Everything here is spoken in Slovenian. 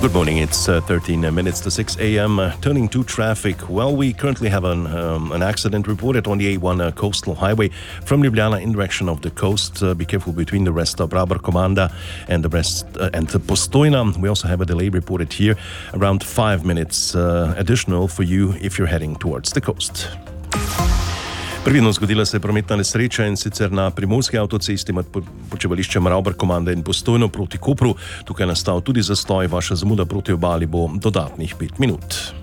Good morning, it's 13 minutes to 6 a.m. Turning to traffic, well, we currently have an accident reported on the A1 coastal highway from Ljubljana in direction of the coast. Be careful between the rest of Brabant-Komanda and Postojna. We also have a delay reported here, around 5 minutes additional for you if you're heading towards the coast. Previdno zgodila se je prometna nesreča in sicer na primorski avtocesti med počivališčem Brabant-Komanda in Postojno proti Kopru. Tukaj je nastal tudi zastoj, vaša zamuda proti obali bo dodatnih 5 minut.